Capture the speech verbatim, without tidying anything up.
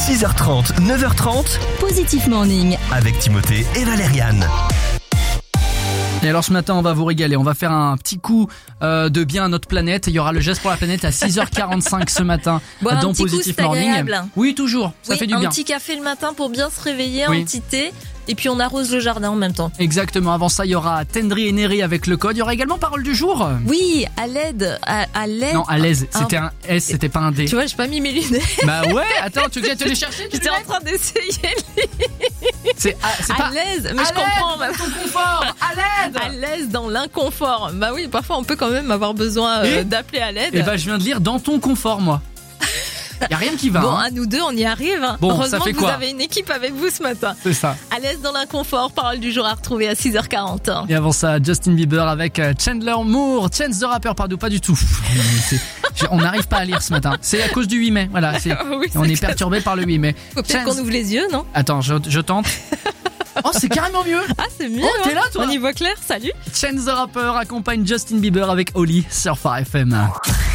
six heures trente, neuf heures trente, Positif Morning. avec Timothée et Valériane. Et alors ce matin on va vous régaler, on va faire un petit coup euh, de bien à notre planète. Il y aura le geste pour la planète à six heures quarante-cinq ce matin Boire dans un petit coup, Positif c'est Morning. agréable. Oui, toujours, ça oui, fait du un bien. petit café le matin pour bien se réveiller, Oui. un petit thé, et puis on arrose le jardin en même temps. Exactement, avant ça il y aura Tendry et Neri avec le code. Il y aura également Parole du jour. Oui, à l'aide, à, à l'aide. Non, à l'aise, Ah, c'était un S, c'était pas un D. Tu vois, j'ai pas mis mes lunettes. Bah ouais, attends, tu viens te les chercher, tu J'étais en train d'essayer. C'est ah, c'est À pas l'aise, mais à je comprends. l'aide, dans ton confort, à l'aide. À l'aise dans l'inconfort. Bah oui, parfois on peut quand même avoir besoin euh, Et d'appeler à l'aide. Et bah je viens de lire dans ton confort moi. Y a rien qui va. Bon, hein. à nous deux, on y arrive. Bon, ça Heureusement fait que quoi vous avez une équipe avec vous ce matin. C'est ça. À l'aise dans l'inconfort, parole du jour à retrouver à six heures quarante. Et avant ça, Justin Bieber avec euh, Chandler Moore, Chance the Rapper, pardon, pas du tout. C'est- je- on n'arrive pas à lire ce matin. C'est à cause du huit mai, voilà. C'est, Oui, on est c'est perturbé par le huit mai. Faut peut-être Chance- qu'on ouvre les yeux, non? Attends, je, je tente. Oh, c'est carrément mieux. Ah, c'est mieux. Oh, t'es hein. là, toi? On y voit clair, salut. Chance the Rapper accompagne Justin Bieber avec Oli sur Phare F M.